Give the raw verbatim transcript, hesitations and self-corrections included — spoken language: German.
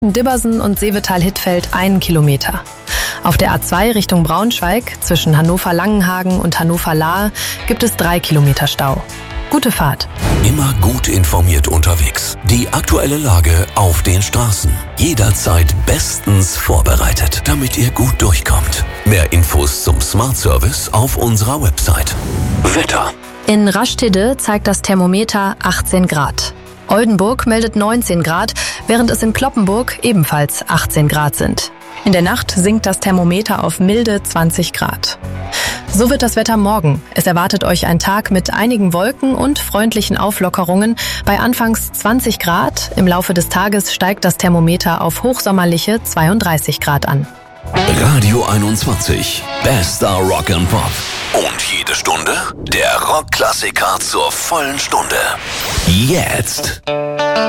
Dibbersen und Seevetal-Hittfeld einen Kilometer. Auf der A zwei Richtung Braunschweig zwischen Hannover-Langenhagen und Hannover-Lahr gibt es drei Kilometer Stau. Gute Fahrt. Immer gut informiert unterwegs. Die aktuelle Lage auf den Straßen. Jederzeit bestens vorbereitet, damit ihr gut durchkommt. Mehr Infos zum Smart Service auf unserer Website. Wetter. In Rastede zeigt das Thermometer achtzehn Grad. Oldenburg meldet neunzehn Grad, während es in Cloppenburg ebenfalls achtzehn Grad sind. In der Nacht sinkt das Thermometer auf milde zwanzig Grad. So wird das Wetter morgen. Es erwartet euch ein Tag mit einigen Wolken und freundlichen Auflockerungen bei anfangs zwanzig Grad. Im Laufe des Tages steigt das Thermometer auf hochsommerliche zweiunddreißig Grad an. Radio einundzwanzig. Bester Rock and Pop. Und jede Stunde der Rockklassiker zur vollen Stunde. Jetzt.